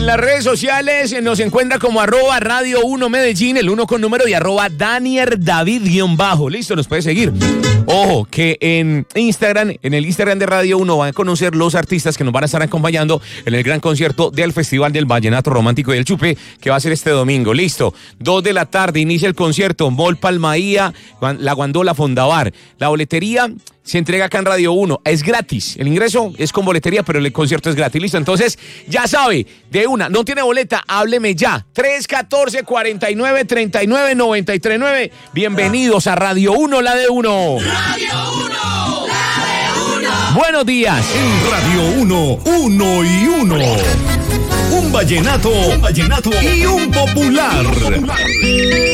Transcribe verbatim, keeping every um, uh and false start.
En las redes sociales nos encuentra como arroba Radio uno Medellín, el uno con número, y arroba Daniel David guión bajo. Listo, nos puede seguir. Ojo, que en Instagram, en el Instagram de Radio uno van a conocer los artistas que nos van a estar acompañando en el gran concierto del Festival del Vallenato Romántico y el Chupe, que va a ser este domingo. Listo, dos de la tarde inicia el concierto, Mall Palmaía, La Guandola, Fondavar. La boletería se entrega acá en Radio uno, es gratis, el ingreso es con boletería, pero el concierto es gratis, listo, entonces ya sabe, de una, no tiene boleta, hábleme ya, tres uno cuatro, cuatro nueve, tres nueve, nueve tres nueve, bienvenidos a Radio uno, la de uno. Radio uno, la de uno. Buenos días. En Radio uno, uno y uno. Un vallenato, un vallenato y un popular.